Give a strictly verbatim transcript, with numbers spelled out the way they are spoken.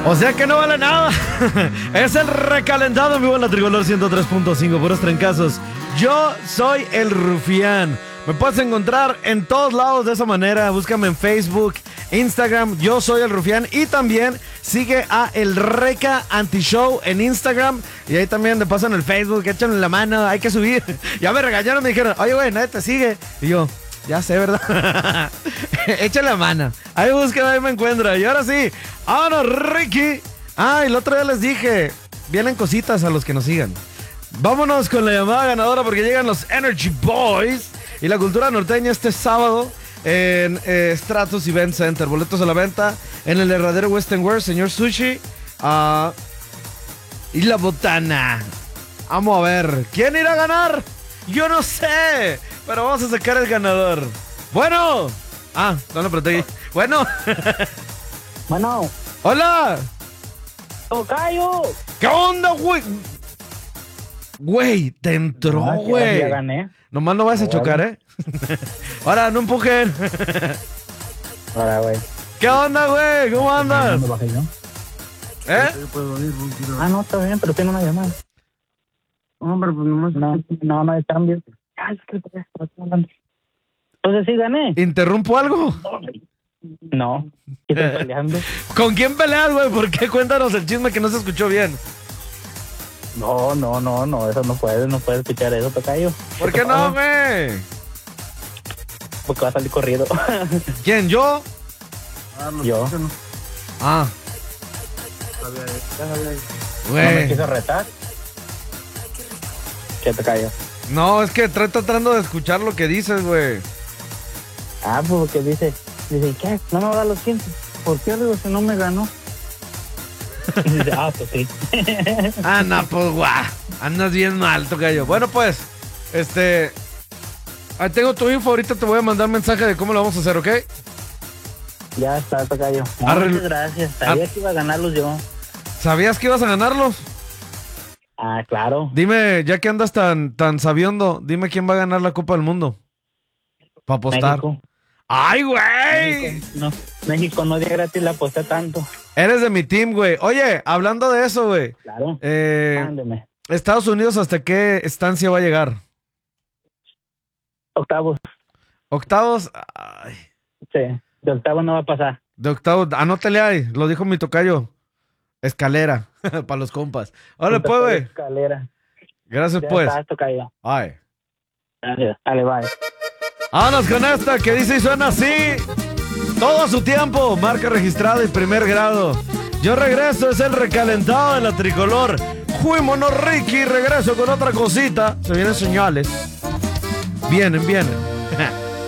O sea que no vale nada. Es el recalentado en vivo en la Tricolor ciento tres punto cinco, puros trencazos. Yo soy el Rufián. Me puedes encontrar en todos lados de esa manera. Búscame en Facebook, Instagram, Yo Soy el Rufián. Y también sigue a El Reca Anti-Show en Instagram. Y ahí también te pasan el Facebook, échenle la mano, hay que subir. Ya me regañaron, me dijeron, oye, güey, nadie te sigue. Y yo, ya sé, ¿verdad? Échale la mano. Ahí búsqueme, ahí me encuentra. Y ahora sí, vámonos, Ricky. Ah, y el otro día les dije, vienen cositas a los que nos sigan. Vámonos con la llamada ganadora porque llegan los Energy Boys y la cultura norteña este sábado en eh, Stratus Event Center. Boletos a la venta en el herradero Western Wear, señor Sushi uh, y la botana. Vamos a ver, ¿quién irá a ganar? Yo no sé, pero vamos a sacar el ganador. Bueno. Ah, no lo apreté. Bueno. Bueno. Hola. Tocayo. ¿Qué onda, güey? Güey, te entró, güey. Ya gané. Nomás no vas a chocar, ¿eh? Ahora, no empujen. Ahora, güey. ¿Qué onda, güey? ¿Cómo andas? ¿Me bajé yo? ¿Eh? Ah, no, está bien, pero tiene una llamada. Hombre, pues nomás. No, no, no hay cambio. Ay, es que te estás hablando. Entonces sí gané. ¿Interrumpo algo? No. ¿Qué estás peleando? ¿Con quién peleas, güey? ¿Por qué? Cuéntanos el chisme que no se escuchó bien. No, no, no, no, eso no puedes, no puedes escuchar eso, Tocayo. ¿Por qué no, güey? Porque va a salir corrido. ¿Quién, yo? Yo. Ah. ¿No me Güey. quiso retar? ¿Qué, Tocayo? No, es que estoy tratando de escuchar lo que dices, güey. Ah, pues porque dice, dice, ¿qué? No me va a dar los quince. ¿Por qué? Digo, si no me ganó. Y dice, ah, pues sí. Ah, no, pues guau. Andas bien mal, Tocayo. Bueno, pues, este. Ahí tengo tu info. Ahorita te voy a mandar mensaje de cómo lo vamos a hacer, ¿ok? Ya está, Tocayo. No, Arre... muchas gracias. Sabía Ar... que iba a ganarlos yo. ¿Sabías que ibas a ganarlos? Ah, claro. Dime, ya que andas tan, tan sabiondo, dime quién va a ganar la Copa del Mundo. Para apostar. México. ¡Ay, güey! México no, México no dio gratis la apuesta tanto. Eres de mi team, güey. Oye, hablando de eso, güey. Claro. Eh, Mándeme. Estados Unidos, ¿hasta qué estancia va a llegar? Octavos. ¿Octavos? Ay. Sí, de octavos no va a pasar. De octavos, anótale ahí, lo dijo mi tocayo. Escalera, para los compas. Órale, pues, güey. Escalera. Gracias, Ya pues. está, Tocayo. Ay. Gracias. Dale, bye. Vámonos con esta que dice y suena así. Todo a su tiempo, marca registrada y primer grado. Yo regreso, es el recalentado de la Tricolor. Fuímonos, Ricky, regreso con otra cosita. Se vienen señales. Vienen, vienen.